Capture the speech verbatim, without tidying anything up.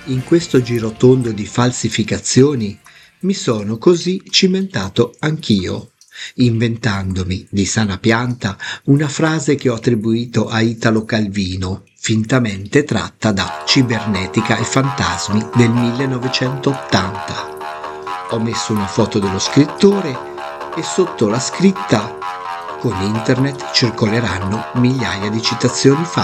In questo girotondo di falsificazioni mi sono così cimentato anch'io, inventandomi di sana pianta una frase che ho attribuito a Italo Calvino, fintamente tratta da Cibernetica e fantasmi del millenovecentottanta. Ho messo una foto dello scrittore e sotto la scritta: con internet circoleranno migliaia di citazioni false.